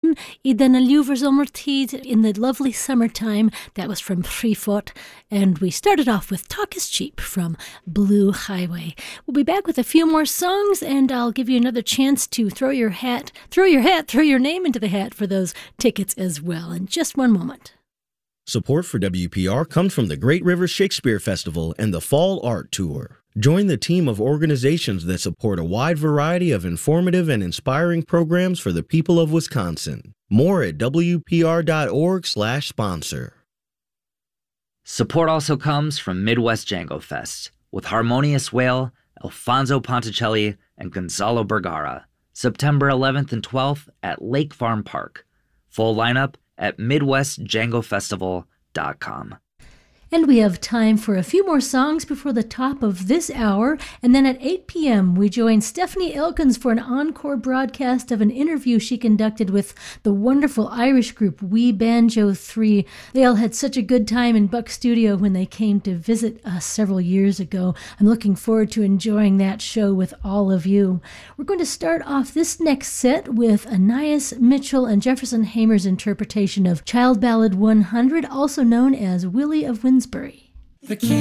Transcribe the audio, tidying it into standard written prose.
Luden I denne sommertid in the lovely summertime. That was from Frifot. And we started off with Talk is Cheap from Blue Highway. We'll be back with a few more songs, and I'll give you another chance to throw your name into the hat for those tickets as well in just one moment. Support for WPR comes from the Great Rivers Shakespeare Festival and the Fall Art Tour. Join the team of organizations that support a wide variety of informative and inspiring programs for the people of Wisconsin. More at wpr.org/sponsor. Support also comes from Midwest Django Fest with Harmonious Whale, Alfonso Ponticelli, and Gonzalo Bergara, September 11th and 12th at Lake Farm Park. Full lineup at MidwestDjangoFestival.com. And we have time for a few more songs before the top of this hour. And then at 8 p.m., we join Stephanie Elkins for an encore broadcast of an interview she conducted with the wonderful Irish group We Banjo 3. They all had such a good time in Buck Studio when they came to visit us several years ago. I'm looking forward to enjoying that show with all of you. We're going to start off this next set with Anais Mitchell and Jefferson Hamer's interpretation of Child Ballad 100, also known as Willie of Windsbury. The king